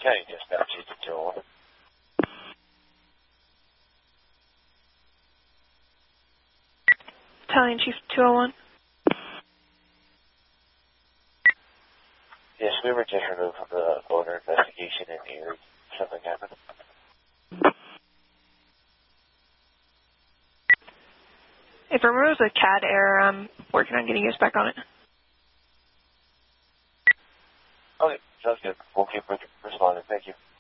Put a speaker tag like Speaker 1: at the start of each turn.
Speaker 1: County Dispatch, Chief 201.
Speaker 2: Battalion Chief 201.
Speaker 1: Yes, we were just removed from the owner investigation in Erie. Something happened.
Speaker 2: If it removes a CAD error, I'm working on getting us back on it.
Speaker 1: Okay, sounds good. We'll keep responding. Thank you.